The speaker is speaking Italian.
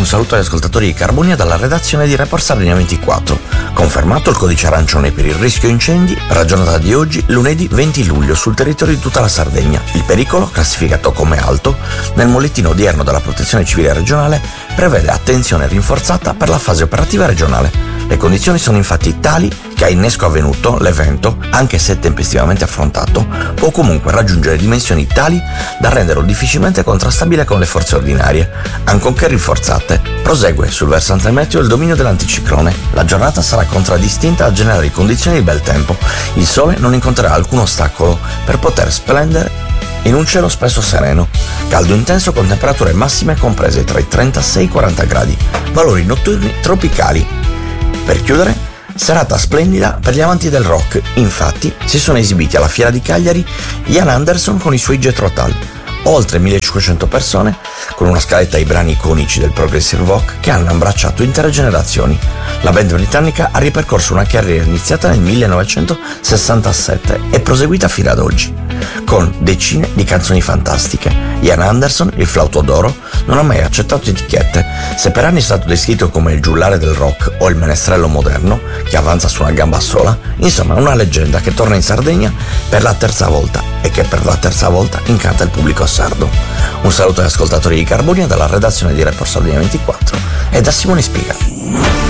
Un saluto agli ascoltatori di Carbonia dalla redazione di Report Sardegna 24. Confermato il codice arancione per il rischio incendi, per la giornata di oggi, lunedì 20 luglio, sul territorio di tutta la Sardegna. Il pericolo, classificato come alto, nel bollettino odierno della Protezione Civile regionale, prevede attenzione rinforzata per la fase operativa regionale. Le condizioni sono infatti tali che a innesco avvenuto l'evento, anche se tempestivamente affrontato, può comunque raggiungere dimensioni tali da renderlo difficilmente contrastabile con le forze ordinarie, ancorché rinforzate. Prosegue sul versante meteo il dominio dell'anticiclone. La giornata sarà contraddistinta da generali condizioni di bel tempo. Il sole non incontrerà alcun ostacolo per poter splendere in un cielo spesso sereno. Caldo intenso con temperature massime comprese tra i 36 e i 40 gradi. Valori notturni tropicali. Per chiudere, serata splendida per gli amanti del rock. Infatti, si sono esibiti alla Fiera di Cagliari Ian Anderson con i suoi Jethro Tull. Oltre 1500 persone, con una scaletta ai brani iconici del progressive rock che hanno abbracciato intere generazioni. La band britannica ha ripercorso una carriera iniziata nel 1967 e proseguita fino ad oggi, con decine di canzoni fantastiche. Ian Anderson, il flauto d'oro, non ha mai accettato etichette. Se per anni è stato descritto come il giullare del rock o il menestrello moderno, che avanza su una gamba sola, insomma una leggenda che torna in Sardegna per la terza volta e che per la terza volta incanta il pubblico sardo. Un saluto agli ascoltatori di Carbonia dalla redazione di Report Sardegna 24 e da Simone Spiga.